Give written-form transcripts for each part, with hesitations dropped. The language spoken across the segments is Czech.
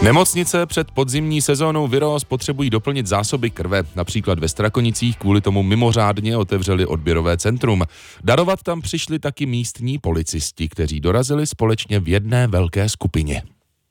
Nemocnice před podzimní sezónou Viróz potřebují doplnit zásoby krve. Například ve Strakonicích kvůli tomu mimořádně otevřeli odběrové centrum. Darovat tam přišli taky místní policisti, kteří dorazili společně v jedné velké skupině.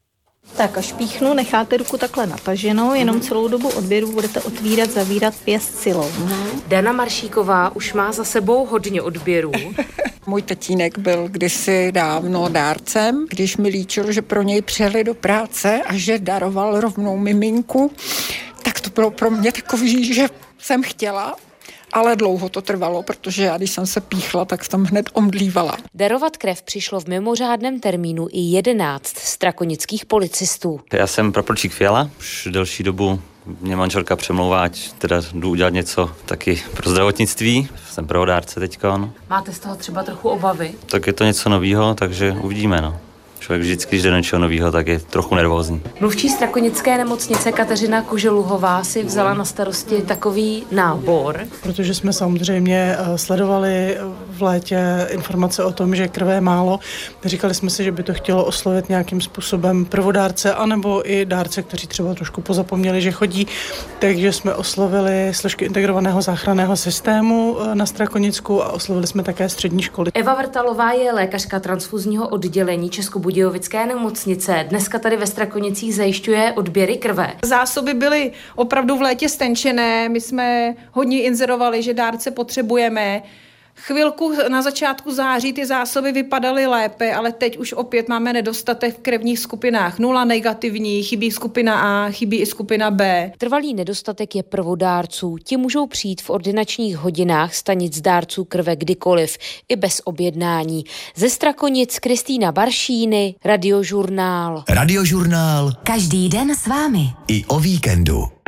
Tak až píchnu, necháte ruku takhle nataženou, jenom celou dobu odběru budete otvírat, zavírat pěst silou. Dana Maršíková už má za sebou hodně odběrů. Můj tatínek byl kdysi dávno dárcem, když mi líčil, že pro něj přijeli do práce a že daroval rovnou miminku, tak to bylo pro mě takový, že jsem chtěla. Ale dlouho to trvalo, protože já, když jsem se píchla, tak jsem hned omdlívala. Darovat krev přišlo v mimořádném termínu i 11 strakonických policistů. Já jsem praporčík Fiala, už delší dobu mě manželka přemlouvá, ať teda jdu udělat něco taky pro zdravotnictví. Jsem pravodárce teďka. Máte z toho třeba trochu obavy? Tak je to něco novýho, takže uvidíme. Člověk vždycky, když jde do něčeho novýho, tak je trochu nervózní. Mluvčí strakonické nemocnice Kateřina Koželuhová si vzala na starosti takový nábor. Protože jsme samozřejmě sledovali v létě informace o tom, že krve je málo. Říkali jsme si, že by to chtělo oslovit nějakým způsobem prvodárce, anebo i dárce, kteří třeba trošku pozapomněli, že chodí. Takže jsme oslovili složky integrovaného záchranného systému na Strakonicku a oslovili jsme také střední školy. Eva Vrtalová je lékařka transfuzního oddělení Českobudějovické nemocnice. Dneska tady ve Strakonicích zajišťuje odběry krve. Zásoby byly opravdu v létě stenčené, my jsme hodně inzerovali, že dárce potřebujeme. Chvilku na začátku září ty zásoby vypadaly lépe, ale teď už opět máme nedostatek v krevních skupinách. 0 negativní, chybí skupina A, chybí i skupina B. Trvalý nedostatek je prvodárců. Ti můžou přijít v ordinačních hodinách stanic dárců krve kdykoliv, i bez objednání. Ze Strakonic Kristýna Baršíny, Radiožurnál. Radiožurnál. Každý den s vámi. I o víkendu.